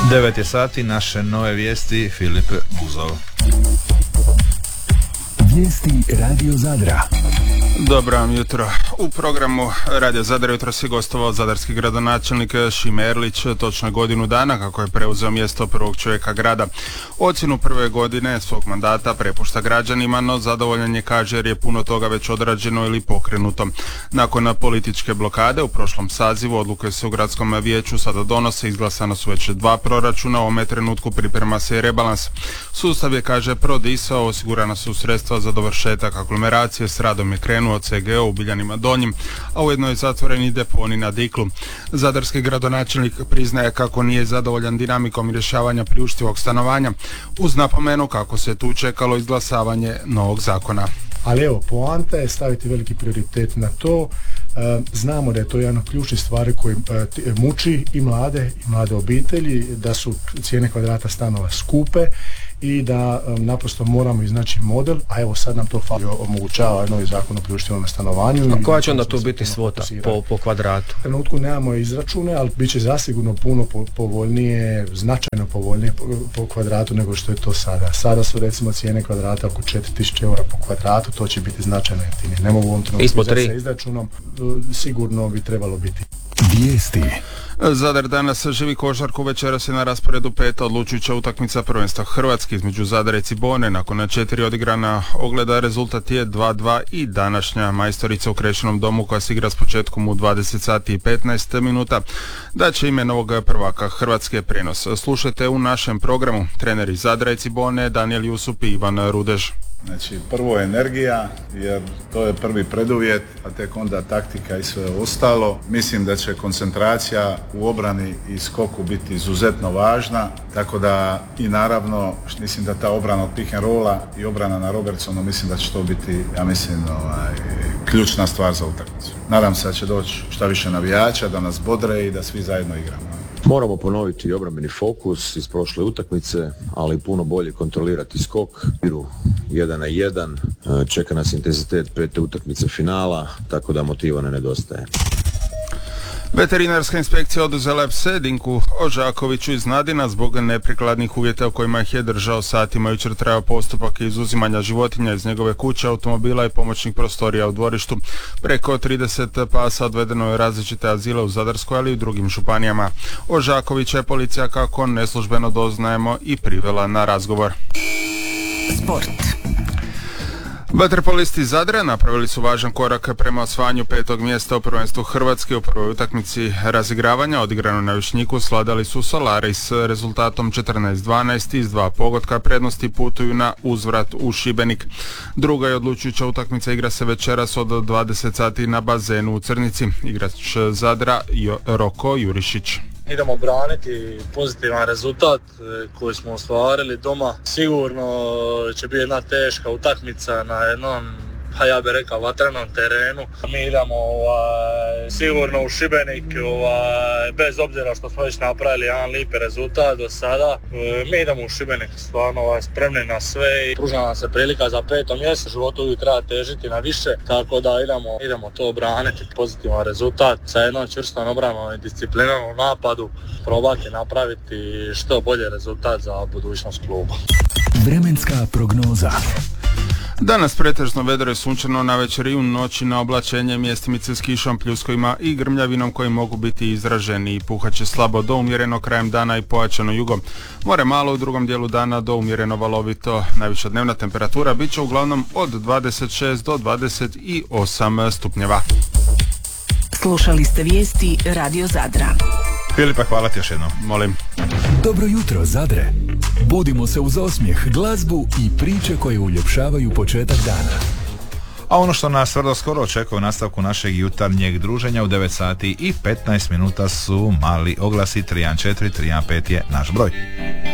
9 je sati, naše nove vijesti, Filip Buzov. Vijesti Radio Zadra. Dobro vam jutro. U programu Radio Zadra jutro si gostovao zadarski gradonačelnik Šime Erlić, točno godinu dana kako je preuzeo mjesto prvog čovjeka grada. Ocjenu prve godine svog mandata prepušta građanima, no zadovoljan je, kaže, jer je puno toga već odrađeno ili pokrenuto. Nakon političke blokade u prošlom sazivu odluke se u gradskom vijeću sada donose, izglasana su već 2 proračuna, u ovome trenutku priprema se i rebalans. Sustav je, kaže, prodisao, osigurana su sredstva za dovršetak aglomeracije, s radom je krenuo CGO u Biljanima Donjim, a ujedno je zatvoren i deponij na Diklu. Zadarski gradonačelnik priznaje kako nije zadovoljan dinamikom rješavanja priuštivog stanovanja, uz napomenu kako se tu čekalo izglasavanje novog zakona. Ali evo, poanta je staviti veliki prioritet na to. Znamo da je to jedna od ključnih stvari koji muči i mlade obitelji, da su cijene kvadrata stanova skupe i da naprosto moramo iznaći model, a evo sad nam to omogućava novi zakon o priuštivom stanovanju. A koja će onda tu biti svota po kvadratu? U trenutku nemamo izračune, ali bit će zasigurno puno povoljnije, značajno povoljnije po kvadratu nego što je to sada. Sada su recimo cijene kvadrata oko 4000 eura po kvadratu, to će biti značajno jeftinije. Ne mogu u ovom trenutku sa izračunom, sigurno bi trebalo biti. Vijesti. Zadar danas živi košarku, večeras je na rasporedu 5. odlučujuća utakmica prvenstva Hrvatske između Zadra i Cibone. Nakon 4 odigrana ogleda rezultat je 2-2 i današnja majstorica u Krešenom domu koja se igra s početkom u 20 sati i 15 minuta da će ime novog prvaka Hrvatske prijenos. Slušajte u našem programu. Treneri Zadra i Cibone Danijel Jusup i Ivan Rudež. Znači, prvo je energija, jer to je prvi preduvjet, a tek onda taktika i sve ostalo. Mislim da će koncentracija u obrani i skoku biti izuzetno važna, tako da i naravno, mislim da ta obrana od pick and rolla i obrana na Robertsonu, mislim da će to biti, ja mislim, ključna stvar za utakmicu. Nadam se da će doći šta više navijača, da nas bodre i da svi zajedno igramo. Moramo ponoviti obrambeni fokus iz prošle utakmice, ali puno bolje kontrolirati skok. 1-1, čeka nas intenzitet 5. utakmice finala, tako da motiva ne nedostaje. Veterinarska inspekcija oduzela je pse Dinku Ožakoviću iz Nadina zbog neprikladnih uvjeta u kojima ih je držao satima. Jučer trajao postupak izuzimanja životinja iz njegove kuće, automobila i pomoćnih prostorija u dvorištu. Preko 30 pasa odvedeno je različite azile u Zadarskoj, ali i u drugim županijama. Ožakovića je policija, kako neslužbeno doznajemo, i privela na razgovor. Sport. Vaterpolisti Zadra napravili su važan korak prema osvajanju 5. mjesta u prvenstvu Hrvatske. U prvoj utakmici razigravanja odigrano na Višnjiku svladali su Solaris s rezultatom 14-12 iz 2 pogotka prednosti, putuju na uzvrat u Šibenik. Druga i odlučujuća utakmica igra se večeras od 20 sati na bazenu u Crnici. Igrač Zadra Roko Jurišić. Idemo braniti pozitivan rezultat koji smo ostvarili doma. Sigurno će biti jedna teška utakmica na jednom, ja bih rekao, vatrenom terenu. Mi idemo sigurno u Šibenik, bez obzira što smo već napravili jedan lijepi rezultat do sada. Mi idemo u Šibenik stvarno spremni na sve i pruža nam se prilika za 5. mjesto. U životu uvijek treba težiti na više, tako da idemo to braniti, pozitivan rezultat sa jednom čvrstom obranom i disciplinom u napadu, probati napraviti što bolje rezultat za budućnost kluba. Vremenska prognoza. Danas pretežno vedro i sunčano, navečer i u noći na oblačenje, mjestimice s kišom, pljuskovima i grmljavinom koji mogu biti izraženi i puhaće slabo do umjereno krajem dana i pojačano jugo. More malo u drugom dijelu dana do umjereno valovito. Najviša dnevna temperatura bit će uglavnom od 26 do 28 stupnjeva. Slušali ste vijesti Radio Zadra. Filipa, hvala ti još jednom. Molim. Dobro jutro, Zadre. Budimo se uz osmijeh, glazbu i priče koje uljepšavaju početak dana. A ono što nas vrlo skoro očekuje u nastavku našeg jutarnjeg druženja u 9 sati i 15 minuta su mali oglasi. 314 315 je naš broj.